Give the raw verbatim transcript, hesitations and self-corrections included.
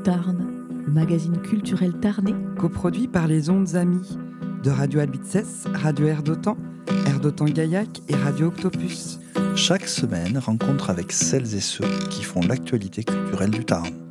Tarn, le magazine culturel tarnais, coproduit par les Ondes Amies de Radio Albitzès, Radio Air d'Otan, Air d'Otan Gaillac et Radio Octopus. Chaque semaine, rencontre avec celles et ceux qui font l'actualité culturelle du Tarn.